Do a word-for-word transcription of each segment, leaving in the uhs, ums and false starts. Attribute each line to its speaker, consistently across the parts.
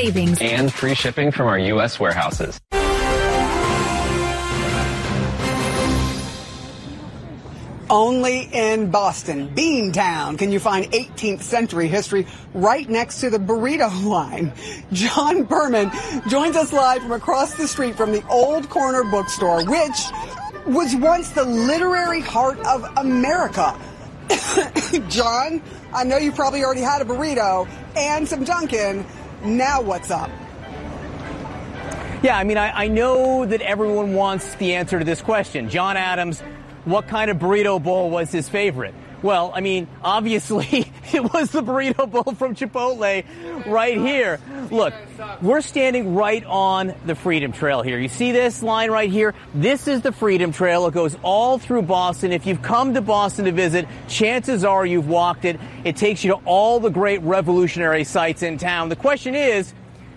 Speaker 1: savings
Speaker 2: and free shipping from our U S warehouses.
Speaker 3: Only in Boston, Beantown, can you find eighteenth century history right next to the burrito line. John Berman joins us live from across the street from the Old Corner Bookstore, which was once the literary heart of America. John, I know you probably already had a burrito and some Dunkin'. Now what's up?
Speaker 4: Yeah, I mean, I, I know that everyone wants the answer to this question. John Adams, what kind of burrito bowl was his favorite? Well, I mean, obviously, it was the burrito bowl from Chipotle right here. Look, we're standing right on the Freedom Trail here. You see this line right here? This is the Freedom Trail. It goes all through Boston. If you've come to Boston to visit, chances are you've walked it. It takes you to all the great revolutionary sites in town. The question is,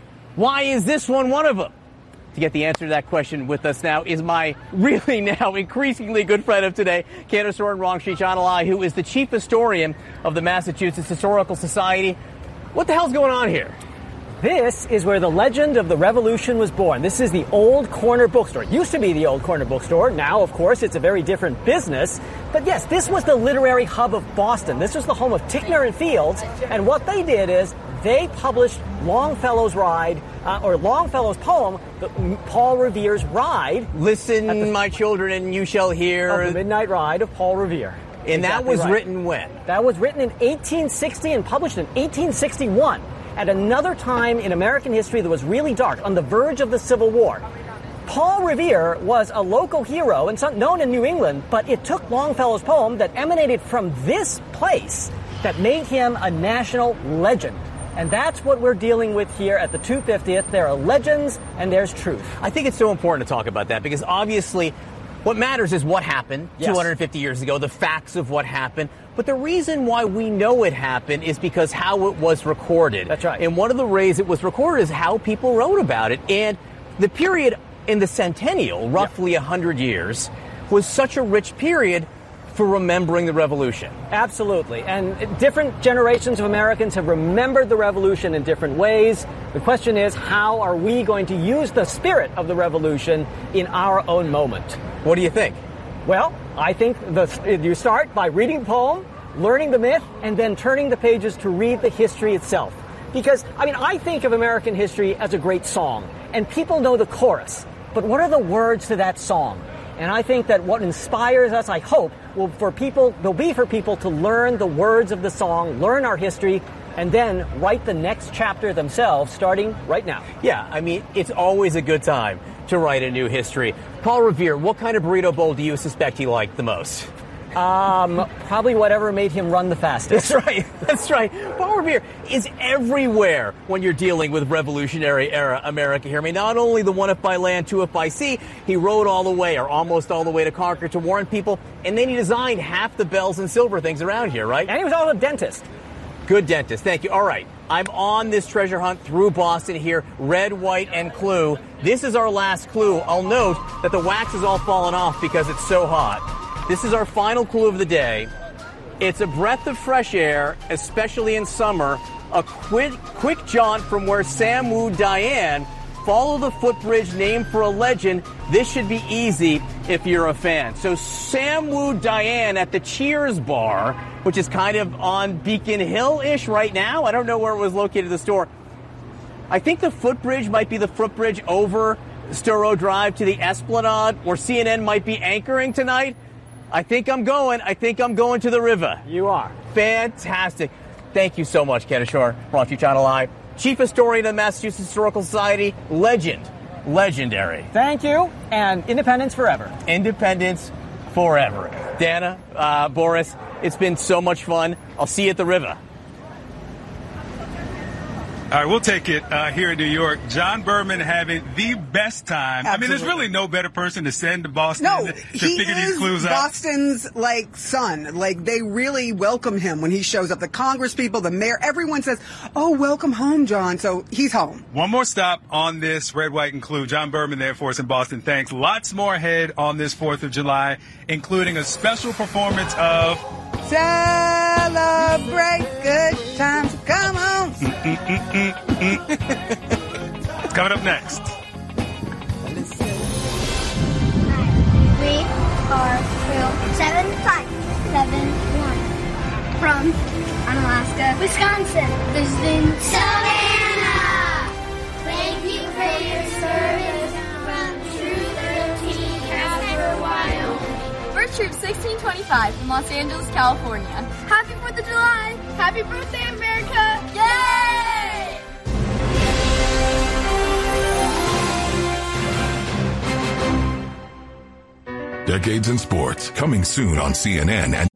Speaker 4: why is this one one of them? To get the answer to that question with us now is my really now increasingly good friend of today, Candace Owens-Longstreet John, who is the chief historian of the Massachusetts Historical Society. What the hell's going on here?
Speaker 5: This is where the legend of the Revolution was born. This is the Old Corner Bookstore. It used to be the Old Corner Bookstore. Now, of course, it's a very different business. But yes, this was the literary hub of Boston. This was the home of Ticknor and Fields. And what they did is they published Longfellow's Ride, uh, or Longfellow's poem, the, Paul Revere's Ride.
Speaker 4: Listen,
Speaker 5: the,
Speaker 4: my children, and you shall hear.
Speaker 5: Of the Midnight Ride of Paul Revere.
Speaker 4: And exactly that was right. written when?
Speaker 5: That was written in eighteen sixty and published in eighteen sixty-one. At another time in American history that was really dark, on the verge of the Civil War. Paul Revere was a local hero and some, known in New England, but it took Longfellow's poem that emanated from this place that made him a national legend. And that's what we're dealing with here at the two hundred fiftieth. There are legends and there's truth.
Speaker 4: I think it's so important to talk about that because obviously what matters is what happened yes. two hundred fifty years ago, the facts of what happened. But the reason why we know it happened is because how it was recorded.
Speaker 5: That's right.
Speaker 4: And one of the ways it was recorded is how people wrote about it. And the period in the centennial, roughly yeah. one hundred years, was such a rich period for remembering the revolution.
Speaker 5: Absolutely. And different generations of Americans have remembered the revolution in different ways. The question is, how are we going to use the spirit of the revolution in our own moment?
Speaker 4: What do you think?
Speaker 5: Well, I think the, you start by reading the poem, learning the myth, and then turning the pages to read the history itself. Because, I mean, I think of American history as a great song, and people know the chorus. But what are the words to that song? And I think that what inspires us, I hope, will for people will be for people to learn the words of the song, learn our history, and then write the next chapter themselves, starting right now.
Speaker 4: Yeah, I mean, it's always a good time to write a new history. Paul Revere, what kind of burrito bowl do you suspect he liked the most?
Speaker 5: Um, probably whatever made him run the fastest.
Speaker 4: That's right. That's right. Paul Revere is everywhere when you're dealing with Revolutionary era America here. I mean, not only the one if by land, two if by sea, he rode all the way or almost all the way to Concord to warn people. And then he designed half the bells and silver things around here, right?
Speaker 5: And he was also a dentist.
Speaker 4: Good dentist. Thank you. All right. I'm on this treasure hunt through Boston here. Red, white, and clue. This is our last clue. I'll note that the wax is all fallen off because it's so hot. This is our final clue of the day. It's a breath of fresh air, especially in summer. A quick, quick jaunt from where Sam wooed Diane. Follow the footbridge named for a legend. This should be easy if you're a fan. So Sam wooed Diane at the Cheers bar, which is kind of on Beacon Hill-ish right now. I don't know where it was located, the store. I think the footbridge might be the footbridge over Storrow Drive to the Esplanade, where C N N might be anchoring tonight. I think I'm going. I think I'm going to the river.
Speaker 5: You are.
Speaker 4: Fantastic. Thank you so much, Candace Owens-Longstreet John, Chief Historian of the Massachusetts Historical Society. Legend. Legendary.
Speaker 5: Thank you. And independence forever.
Speaker 4: Independence forever. Dana, uh, Boris, it's been so much fun. I'll see you at the river.
Speaker 6: All right, we'll take it uh, here in New York. John Berman having the best time. Absolutely. I mean, there's really no better person to send to Boston
Speaker 3: no,
Speaker 6: to, to
Speaker 3: he
Speaker 6: figure
Speaker 3: is
Speaker 6: these clues out.
Speaker 3: Boston's, like, son. Like, they really welcome him when he shows up. The Congress people, the mayor, everyone says, oh, welcome home, John. So he's home.
Speaker 6: One more stop on this Red, White, and Clue. John Berman there for us in Boston. Thanks. Lots more ahead on this fourth of July, including a special performance of...
Speaker 3: Celebrate good times. Come on.
Speaker 6: Coming up next.
Speaker 1: We are Will seven five seven one from Unalaska, Wisconsin, visiting Savannah. Thank you for your service from Troop thirteen, Casper, Wyoming.
Speaker 7: We're Troop sixteen twenty-five from Los Angeles, California. Happy fourth of July! Happy birthday, America! Yay!
Speaker 8: Decades in Sports, coming soon on C N N and